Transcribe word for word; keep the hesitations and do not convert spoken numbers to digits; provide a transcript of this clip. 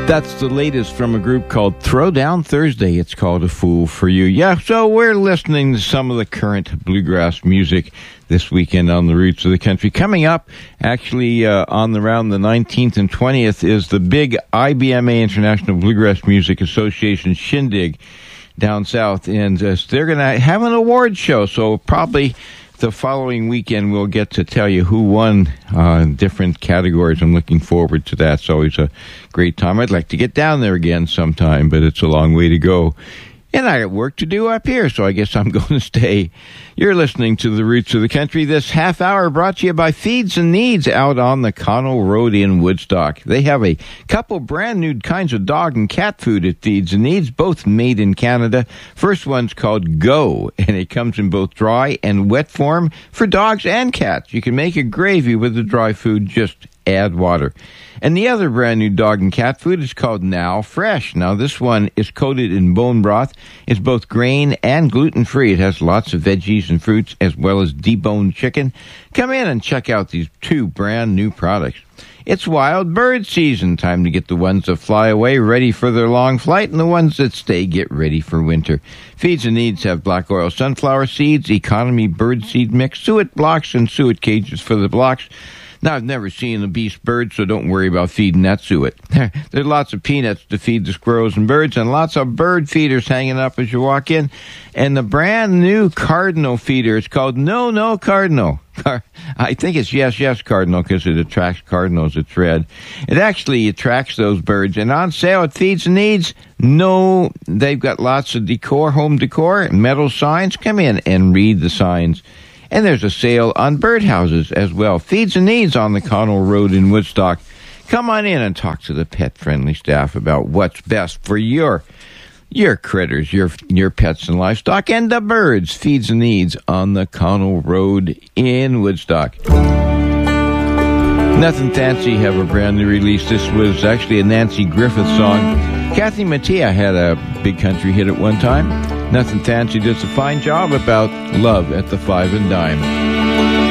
That's the latest from a group called Throwdown Thursday. It's called A Fool for You. Yeah, so we're listening to some of the current bluegrass music this weekend on the Roots of the Country. Coming up, actually, uh, on the round the nineteenth and twentieth is the big I B M A International Bluegrass Music Association shindig down south. And uh, they're going to have an award show, so probably the following weekend, we'll get to tell you who won uh, in different categories. I'm looking forward to that. It's always a great time. I'd like to get down there again sometime, but it's a long way to go. And I got work to do up here, so I guess I'm going to stay. You're listening to The Roots of the Country. This half hour brought to you by Feeds and Needs out on the Connell Road in Woodstock. They have a couple brand new kinds of dog and cat food at Feeds and Needs, both made in Canada. First one's called Go, and it comes in both dry and wet form for dogs and cats. You can make a gravy with the dry food, just add water. And the other brand new dog and cat food is called Now Fresh. Now, this one is coated in bone broth. It's both grain and gluten-free. It has lots of veggies and fruits as well as deboned chicken. Come in and check out these two brand new products. It's wild bird season. Time to get the ones that fly away ready for their long flight, and the ones that stay get ready for winter. Feeds and Needs have black oil sunflower seeds, economy bird seed mix, suet blocks, and suet cages for the blocks. Now, I've never seen a beast bird, so don't worry about feeding that suet. There's lots of peanuts to feed the squirrels and birds, and lots of bird feeders hanging up as you walk in. And the brand new Cardinal feeder is called No No Cardinal. I think it's Yes Yes Cardinal because it attracts cardinals. It's red. It actually attracts those birds. And on sale at Feeds and Needs, no, they've got lots of decor, home decor, metal signs. Come in and read the signs. And there's a sale on birdhouses as well. Feeds and Needs on the Connell Road in Woodstock. Come on in and talk to the pet-friendly staff about what's best for your your critters, your your pets and livestock, and the birds. Feeds and Needs on the Connell Road in Woodstock. Nothing Fancy have a brand new release. This was actually a Nancy Griffith song. Kathy Mattea had a big country hit at one time. Nothing Fancy does a fine job about love at the five and dime.